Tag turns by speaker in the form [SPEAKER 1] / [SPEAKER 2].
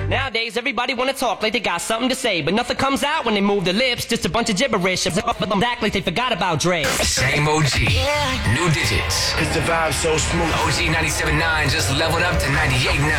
[SPEAKER 1] Nowadays, everybody wanna talk like they got something to say, but nothing comes out when they move their lips. Just a bunch of gibberish. But them act like they forgot about Dre.
[SPEAKER 2] Same OG, new digits.
[SPEAKER 3] Cause the vibe's so smooth.
[SPEAKER 2] OG 97.9 just leveled up to 98 now.